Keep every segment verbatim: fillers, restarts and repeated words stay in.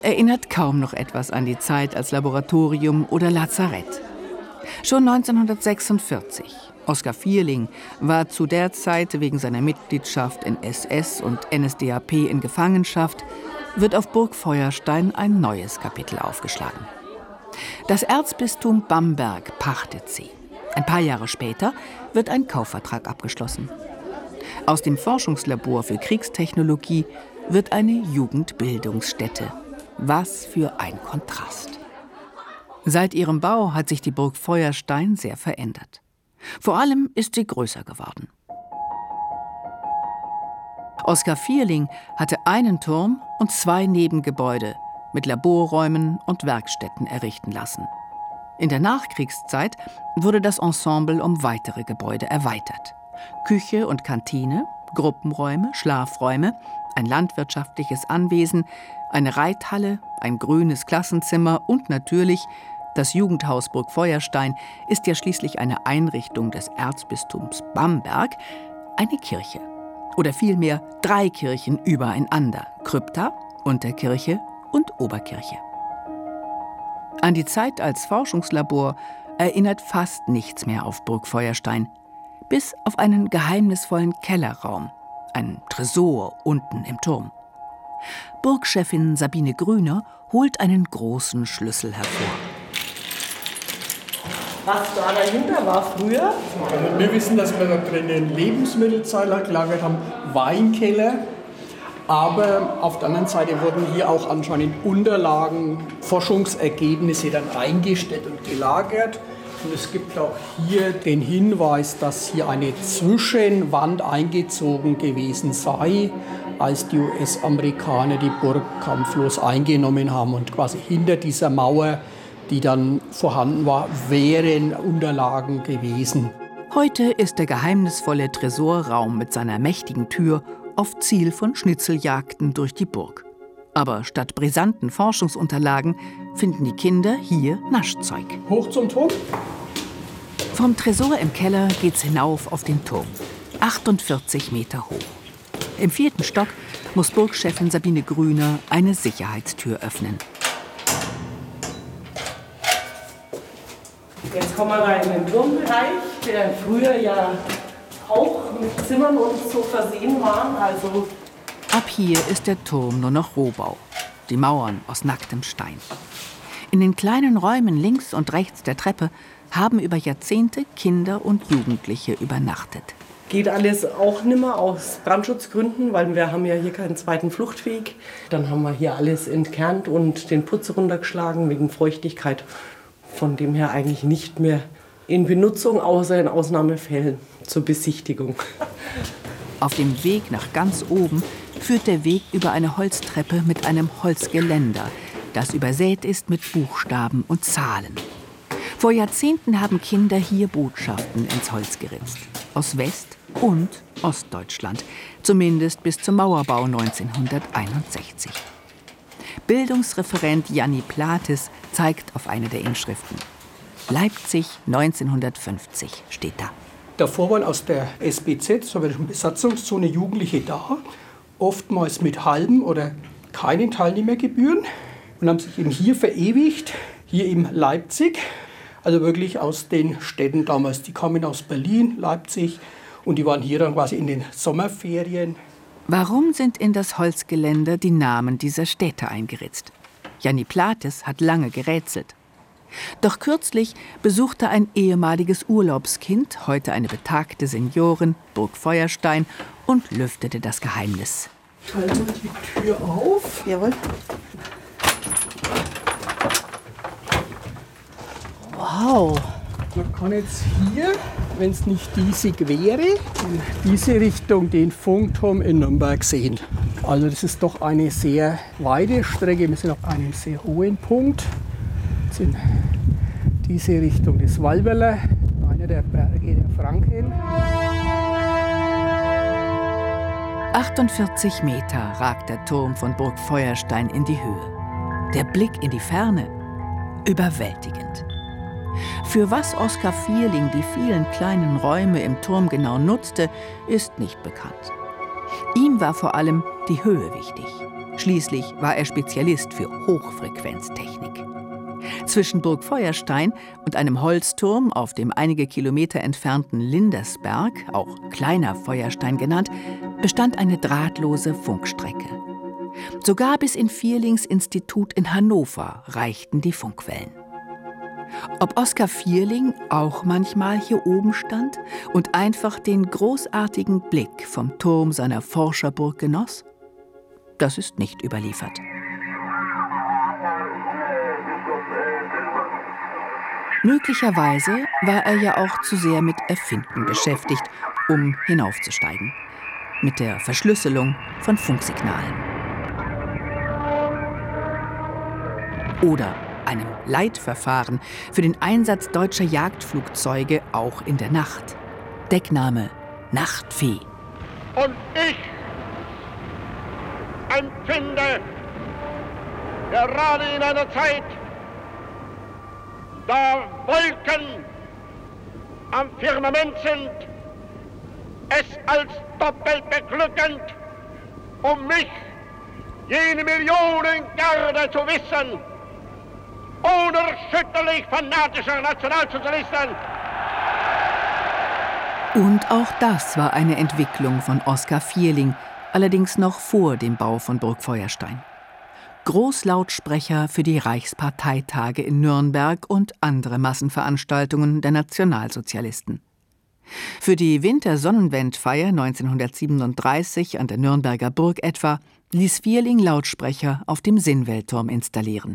erinnert kaum noch etwas an die Zeit als Laboratorium oder Lazarett. Schon neunzehnhundertsechsundvierzig, Oskar Vierling war zu der Zeit wegen seiner Mitgliedschaft in S S und N S D A P in Gefangenschaft, wird auf Burg Feuerstein ein neues Kapitel aufgeschlagen. Das Erzbistum Bamberg pachtet sie. Ein paar Jahre später wird ein Kaufvertrag abgeschlossen. Aus dem Forschungslabor für Kriegstechnologie wird eine Jugendbildungsstätte. Was für ein Kontrast. Seit ihrem Bau hat sich die Burg Feuerstein sehr verändert. Vor allem ist sie größer geworden. Oskar Vierling hatte einen Turm und zwei Nebengebäude mit Laborräumen und Werkstätten errichten lassen. In der Nachkriegszeit wurde das Ensemble um weitere Gebäude erweitert. Küche und Kantine, Gruppenräume, Schlafräume, ein landwirtschaftliches Anwesen, eine Reithalle, ein grünes Klassenzimmer und natürlich das Jugendhaus Burg Feuerstein ist ja schließlich eine Einrichtung des Erzbistums Bamberg, eine Kirche. Oder vielmehr drei Kirchen übereinander: Krypta, Unterkirche und Oberkirche. An die Zeit als Forschungslabor erinnert fast nichts mehr auf Burg Feuerstein, bis auf einen geheimnisvollen Kellerraum, einen Tresor unten im Turm. Burgchefin Sabine Grüner holt einen großen Schlüssel hervor. Was da dahinter war früher? Also wir wissen, dass wir da drinnen Lebensmittelzeiler gelagert haben, Weinkeller. Aber auf der anderen Seite wurden hier auch anscheinend Unterlagen, Forschungsergebnisse dann eingestellt und gelagert. Und es gibt auch hier den Hinweis, dass hier eine Zwischenwand eingezogen gewesen sei, als die U S-Amerikaner die Burg kampflos eingenommen haben. Und quasi hinter dieser Mauer, die dann vorhanden war, wären Unterlagen gewesen. Heute ist der geheimnisvolle Tresorraum mit seiner mächtigen Tür oft Ziel von Schnitzeljagden durch die Burg. Aber statt brisanten Forschungsunterlagen finden die Kinder hier Naschzeug. Hoch zum Turm. Vom Tresor im Keller geht's hinauf auf den Turm. achtundvierzig Meter hoch. Im vierten Stock muss Burgchefin Sabine Grüner eine Sicherheitstür öffnen. Jetzt kommen wir rein in den Turmbereich, der früher ja auch mit Zimmern und so versehen war. Also Ab hier ist der Turm nur noch Rohbau. Die Mauern aus nacktem Stein. In den kleinen Räumen links und rechts der Treppe haben über Jahrzehnte Kinder und Jugendliche übernachtet. Geht alles auch nimmer aus Brandschutzgründen, weil wir haben ja hier keinen zweiten Fluchtweg. Dann haben wir hier alles entkernt und den Putz runtergeschlagen wegen Feuchtigkeit. Von dem her eigentlich nicht mehr in Benutzung, außer in Ausnahmefällen zur Besichtigung. Auf dem Weg nach ganz oben führt der Weg über eine Holztreppe mit einem Holzgeländer, das übersät ist mit Buchstaben und Zahlen. Vor Jahrzehnten haben Kinder hier Botschaften ins Holz geritzt. Aus West- und Ostdeutschland, zumindest bis zum Mauerbau neunzehnhunderteinundsechzig. Bildungsreferent Janni Plates zeigt auf eine der Inschriften. Leipzig neunzehnhundertfünfzig steht da. Davor waren aus der S B Z, sowjetischen Besatzungszone, Jugendliche da, oftmals mit halben oder keinen Teilnehmergebühren und haben sich eben hier verewigt, hier in Leipzig. Also wirklich aus den Städten damals. Die kamen aus Berlin, Leipzig und die waren hier dann quasi in den Sommerferien. Warum sind in das Holzgeländer die Namen dieser Städte eingeritzt? Janni Plates hat lange gerätselt. Doch kürzlich besuchte ein ehemaliges Urlaubskind, heute eine betagte Seniorin, Burg Feuerstein und lüftete das Geheimnis. Halten wir die Tür auf. Jawohl. Wow! Man kann jetzt hier, wenn es nicht diesig wäre, in diese Richtung den Funkturm in Nürnberg sehen. Also das ist doch eine sehr weite Strecke. Wir sind auf einem sehr hohen Punkt. Jetzt in diese Richtung des Walberler, einer der Berge der Franken. achtundvierzig Meter ragt der Turm von Burg Feuerstein in die Höhe. Der Blick in die Ferne, überwältigend. Für was Oskar Vierling die vielen kleinen Räume im Turm genau nutzte, ist nicht bekannt. Ihm war vor allem die Höhe wichtig. Schließlich war er Spezialist für Hochfrequenztechnik. Zwischen Burg Feuerstein und einem Holzturm auf dem einige Kilometer entfernten Lindersberg, auch Kleiner Feuerstein genannt, bestand eine drahtlose Funkstrecke. Sogar bis in Vierlings Institut in Hannover reichten die Funkwellen. Ob Oskar Vierling auch manchmal hier oben stand und einfach den großartigen Blick vom Turm seiner Forscherburg genoss? Das ist nicht überliefert. Möglicherweise war er ja auch zu sehr mit Erfinden beschäftigt, um hinaufzusteigen. Mit der Verschlüsselung von Funksignalen. Oder einem Leitverfahren für den Einsatz deutscher Jagdflugzeuge auch in der Nacht. Deckname Nachtfee. Und ich empfinde, gerade in einer Zeit, da Wolken am Firmament sind, es als doppelt beglückend, um mich, jene Millionengarde zu wissen, unerschütterlich fanatischer Nationalsozialisten. Und auch das war eine Entwicklung von Oskar Vierling, allerdings noch vor dem Bau von Burg Feuerstein. Großlautsprecher für die Reichsparteitage in Nürnberg und andere Massenveranstaltungen der Nationalsozialisten. Für die Wintersonnenwendfeier neunzehnhundertsiebenunddreißig an der Nürnberger Burg etwa ließ Vierling Lautsprecher auf dem Sinnweltturm installieren.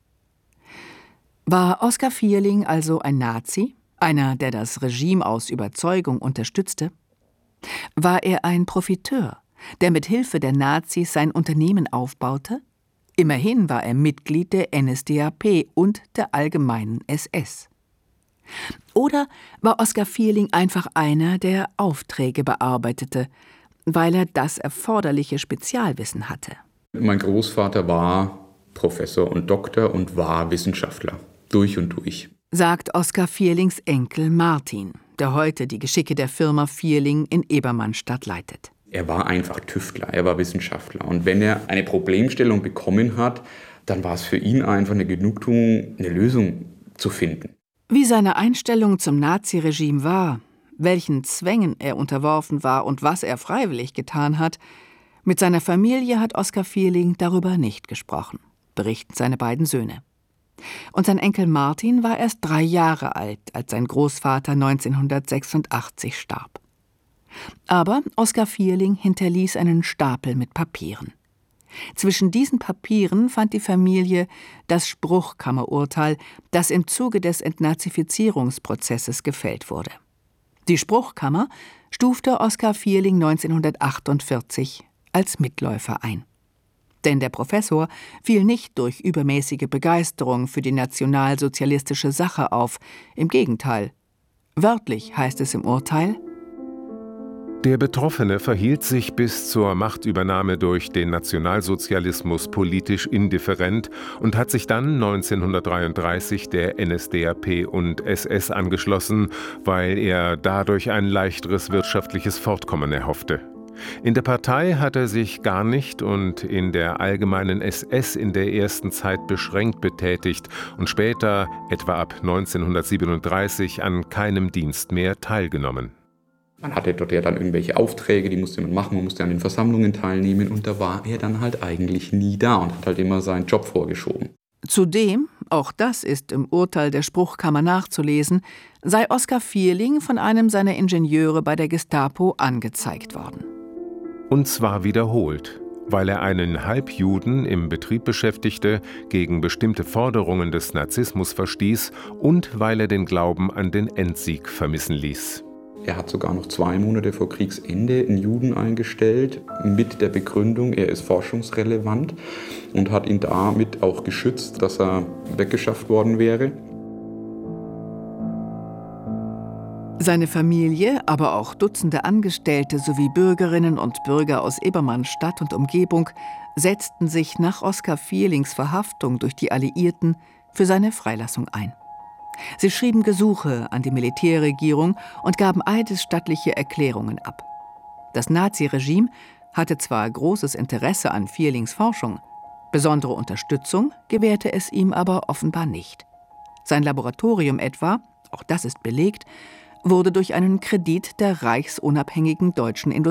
War Oskar Vierling also ein Nazi, einer, der das Regime aus Überzeugung unterstützte? War er ein Profiteur, der mit Hilfe der Nazis sein Unternehmen aufbaute? Immerhin war er Mitglied der N S D A P und der Allgemeinen S S. Oder war Oskar Vierling einfach einer, der Aufträge bearbeitete, weil er das erforderliche Spezialwissen hatte? Mein Großvater war Professor und Doktor und war Wissenschaftler, durch und durch. Sagt Oskar Vierlings Enkel Martin, der heute die Geschicke der Firma Vierling in Ebermannstadt leitet. Er war einfach Tüftler, er war Wissenschaftler. Und wenn er eine Problemstellung bekommen hat, dann war es für ihn einfach eine Genugtuung, eine Lösung zu finden. Wie seine Einstellung zum Naziregime war, welchen Zwängen er unterworfen war und was er freiwillig getan hat, mit seiner Familie hat Oskar Vierling darüber nicht gesprochen, berichten seine beiden Söhne. Und sein Enkel Martin war erst drei Jahre alt, als sein Großvater neunzehnhundertsechsundachtzig starb. Aber Oskar Vierling hinterließ einen Stapel mit Papieren. Zwischen diesen Papieren fand die Familie das Spruchkammerurteil, das im Zuge des Entnazifizierungsprozesses gefällt wurde. Die Spruchkammer stufte Oskar Vierling neunzehnhundertachtundvierzig als Mitläufer ein. Denn der Professor fiel nicht durch übermäßige Begeisterung für die nationalsozialistische Sache auf. Im Gegenteil. Wörtlich heißt es im Urteil: Der Betroffene verhielt sich bis zur Machtübernahme durch den Nationalsozialismus politisch indifferent und hat sich dann neunzehnhundertdreiunddreißig der N S D A P und S S angeschlossen, weil er dadurch ein leichteres wirtschaftliches Fortkommen erhoffte. In der Partei hat er sich gar nicht und in der Allgemeinen S S in der ersten Zeit beschränkt betätigt und später, etwa ab neunzehnhundertsiebenunddreißig, an keinem Dienst mehr teilgenommen. Man hatte dort ja dann irgendwelche Aufträge, die musste man machen, man musste an den Versammlungen teilnehmen und da war er dann halt eigentlich nie da und hat halt immer seinen Job vorgeschoben. Zudem, auch das ist im Urteil der Spruchkammer nachzulesen, sei Oskar Vierling von einem seiner Ingenieure bei der Gestapo angezeigt worden. Und zwar wiederholt, weil er einen Halbjuden im Betrieb beschäftigte, gegen bestimmte Forderungen des Nazismus verstieß und weil er den Glauben an den Endsieg vermissen ließ. Er hat sogar noch zwei Monate vor Kriegsende einen Juden eingestellt, mit der Begründung, er ist forschungsrelevant und hat ihn damit auch geschützt, dass er weggeschafft worden wäre. Seine Familie, aber auch Dutzende Angestellte sowie Bürgerinnen und Bürger aus Ebermannstadt und Umgebung setzten sich nach Oskar Vierlings Verhaftung durch die Alliierten für seine Freilassung ein. Sie schrieben Gesuche an die Militärregierung und gaben eidesstattliche Erklärungen ab. Das Naziregime hatte zwar großes Interesse an Vierlings Forschung, besondere Unterstützung gewährte es ihm aber offenbar nicht. Sein Laboratorium etwa, auch das ist belegt, wurde durch einen Kredit der reichsunabhängigen deutschen Industrie